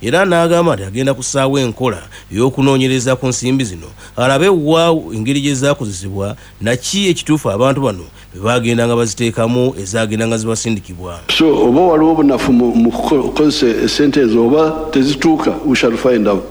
era n'agamba nti agenda kusaawa enkola ey'okunoonyereza ku nsimbi zino alabe wa engeri gye zaakozesebwa naki ekituufu abantu bano bwe bagenda nga baziteekamu ezagenda nga zibasindikibwa. So oba waliwo obunafu mu kukozesa esente ezo oba tezituuka, we shall find out.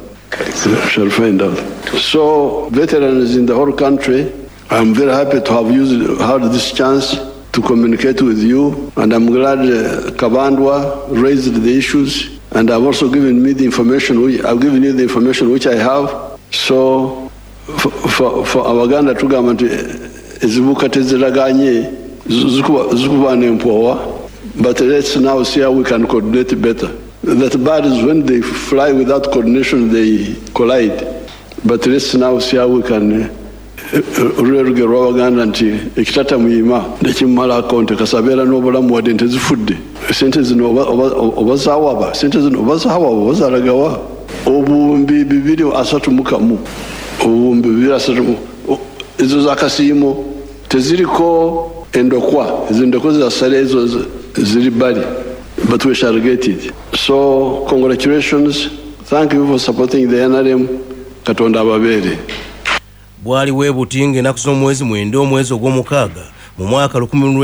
So veterans in the whole country, I'm very happy to have had this chance to communicate with you, and I'm glad Kabandwa raised the issues, and I've also given me the information. I've given you the information which I have. So for Abaganda to government ezibuka teziraganye zikuba n'empowa, but let's now see how we can coordinate better. That birds, when they fly without coordination, they collide. But let's now see how we can rurugero Abaganda nti ekitata muyima nekimala konte kasabera n'obulamu wadde ntezifudde sente zino obazawaba sente zino obazawaba bazalagawa obuwumbi 231 obuwumbi 231 ezo zakasiimo teziriko endokwa ezo endokwa zasale ezo ziri bali, but we shall get it. So congratulations, thank you for supporting the NRM. Katonda ababeere. Bwali webutinga ennaku z'omwezi 9 omwezi ogw'omukaaga mu mwaka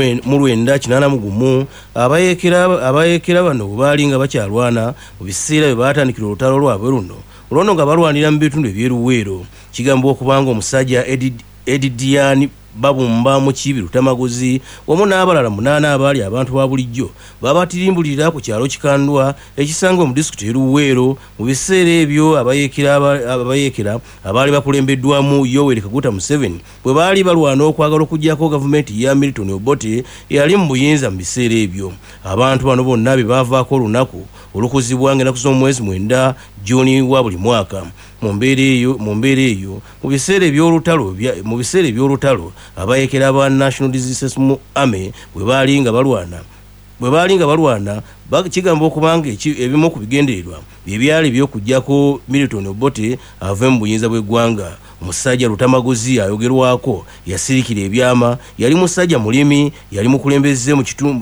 1981 abayeekera bano baali nga bakyalwana mu biseera bye baatandikira olutalo lwabwe luno nga balwanira mu bitundu eby'eruweero. Kigambwa okubanga omusajja Edidiani babumba mu Kibi Lutamaguzi wamu n'abalala 8 abaali abantu ba bulijjo babatirimbulira ku kyalo Kikandwa ekisangwa mu disitulikiti y'Eruweero. Mu biseera ebyo abayeekera abaali bakulembeddwamu Yoweri Kaguta Museveni bwe baali balwana okwagala okuggyako gavumenti ya Milton Obote eyali mu buyinza mu biseera ebyo. Abantu bano bonna be baavaako olunaku olukuzibwa ng'ennaku z'omwezi 9 Juni wa buli mwaka. Mu mbeera eyo mu biseera eby'olutalo abayeekera ba National Resistance Army bwe baali nga balwana kigamba okubanga ebimu ku bigendererwa byali by'okuggyako Milton Obote ave mu buyinza bw'eggwanga. Omusajja Lutamaguzi ayogerwako yasirikira ebyama, yali musajja mulimi, yali mukulembeze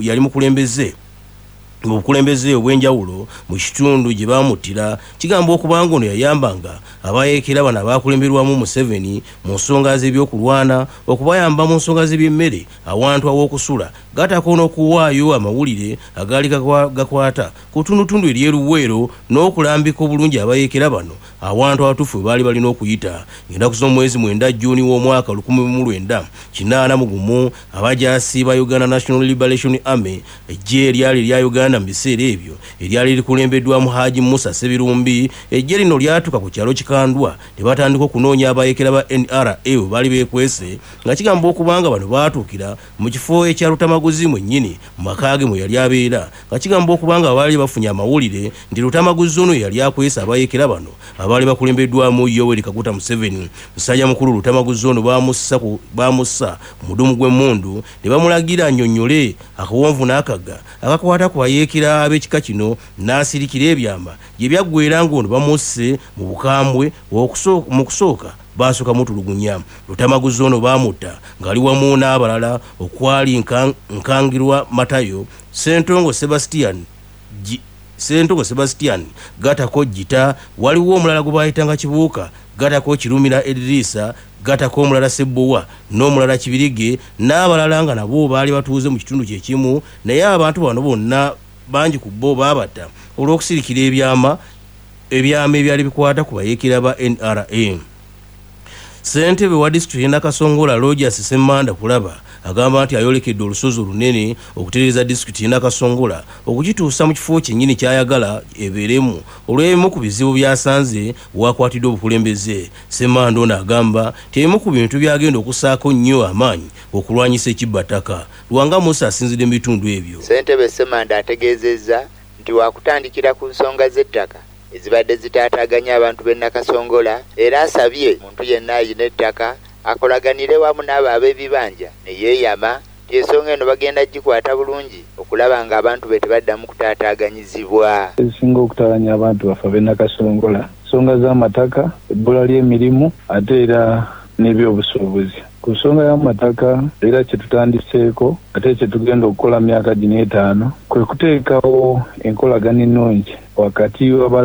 mu bukulembeze obw'enjawulo mu kitundu gye bamuttira. Kigamba okubanga ono yayambanga abayeekera bano abaakulemberwamu Museveni mu nsonga z'ebyokulwana, okubayamba mu nsonga z'ebyemmere, awantu aw'okusula, gatako n'okuwaayo amawulire agaali gakwata ku tundutundu ery'Eruweero n'okulambika obulungi abayeekera bano awantu awatuufu baali balina okuyita. Ng'ennaku z'omwezi 9 Juni w'omwaka 1981 abajaasi ba Uganda National Liberation Army eggye eryali erya Uganda mu biseera ebyo eryali likulembeddwamu Haji Musa Sebirumbi, eggye lino lyatuuka ku kyalo Kikandwa ne batandika okunoonya abayeekera ba NRA baali beekwese, nga kigamba okubanga bano baatuukira mu kifo ekya Lutamaguzi mwennyini mu maka ge mwe yali abeera, nga kigamba okubanga baali bafunye amawulire nti Lutamaguzi ono yali akwesa abayeekera bano abaali bakulembeddwamu Yoweri Kaguta Museveni. Musajja mukulu Lutamaguzi ono baamussa ku mudumu gw'emmundu ne bamulagira annyonnyole akawonvu n'akagga akakwata ku bayeekera ab'ekika kino n'asirikira ebyama gye byaggweera ng'ono bamusse mu bukambwe mu kusooka baasooka mutulugunya. Lutamaguzi ono baamutta ng'ali wamu n'abalala okwali Nkangirwa Matayo, Ssentongo Sebastian, Gatako Jita, waliwo omulala gwe baayitanga Kibuuka, Gatako Kirumira Edrisa, Gatako omulala Sebbowa n'omulala Kibirige n'abalala nga nabo baali batuuze mu kitundu kye kimu, naye abantu bano bonna bangi ku bo baabatta olw'okusirikira ebyama ebyali bikwata ku bayeekera ba NRA. Ssentebe wa disitulikiti y'e Nakasongola Rogers Ssemanda Kulaba agamba nti ayolekedde olusozi olunene okutereeza disitulikiti y'e Nakasongola okugituusa mu kifo kyennyini ky'ayagala ebeeremu olw'ebimu ku bizibu byasanze wakwatidde obukulembeze. Ssemanda ono agamba nti ebimu ku bintu byagenda okussaako nnyo amaanyi okulwanyisa ekibbattaka. Lwanga Musa asinzidde mu bitundu ebyo. Ssentebe Ssemanda ategeezezza nti wakutandikira ku nsonga z'ettaka ezibadde zitaataganya abantu b'e Nakasongola, era asabye omuntu yenna ayina ettaka akolaganire wamu n'abo ab'ebibanja ne yeeyama ensonga eno bagenda gikwata bulungi okulaba nga abantu be tebaddamu kutaataaganyizibwa. Ezisinga okutabanya abantu baffe b'e Nakasongola nsonga z'amataka, ebbula ly'emirimu ate era n'ebyobusuubuzi. Ku nsonga y'amataka era kye tutandiseeko ate kye tugenda okukola myaka gino 5 kwe kuteekawo enkolagana ennungi wakati